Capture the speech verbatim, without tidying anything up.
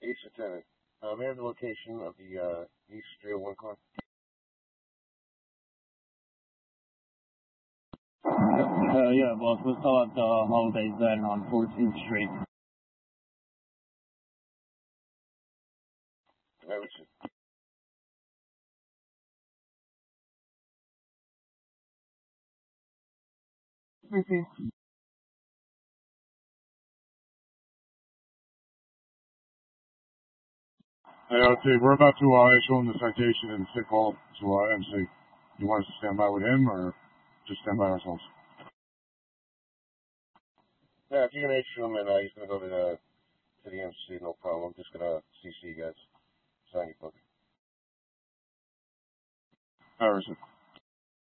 Ace Lieutenant. Uh, may I have the location of the uh, East three oh one car? Uh, yeah, boss. Let's call out the Holiday Zen on fourteenth Street. I would say. fifteen. Hey, uh, Steve, we're about to uh, issue him the citation and sick call to uh, M C. You want us to stand by with him or just stand by ourselves? Yeah, if you're gonna issue him and uh, he's gonna go to the to the M C, no problem. I'm just gonna C C you guys. Sign your book. Harrison.